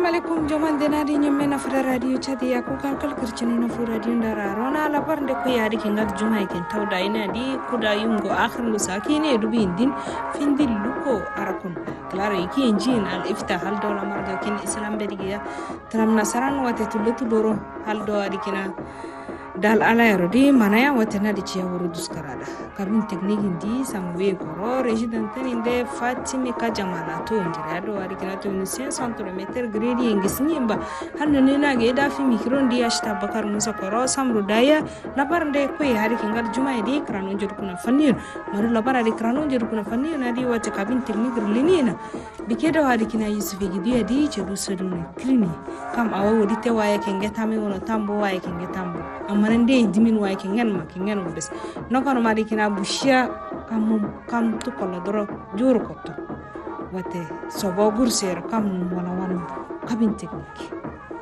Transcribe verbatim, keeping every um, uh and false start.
alaikum joman denadi nyomme na fura radio chadi ya ko kalkal kirchino na fura radio ndara rona la barnde ko yari kingal juma ken tawda ina di kuda yungo akhir lusakine dubi indin findil luko arakon klaro iki enjin al iftah hal dola marga kin islam bediya tram nasaran wate tulutu doro hal do adikina dal alayro di manaya watana di ciya wuro duskarada kabin teknikin di samwe koro residenten inde fatimi ka jamala to injira do wari kana to ni cinq cents meter gredi ingisni imba hanno ne na ge da fi mikron di ashta bakar musa koro samru daya labarnde ko yari kingal juma di kranu jor kuna fanniyo maru labara di kranu jor kuna fanniyo na di wate kabin teknik linina dikedo wari kina yusufi gidiya di cedu sodune klini kam awo di te waye kengeta me wono tambo waye kengeta tambo amma nde dimin way ke ngel ma ke ngel bes nokono mari kina bushia kam kam to kola doro juro ko to wate so bo gursero kam wala wala kabin teknik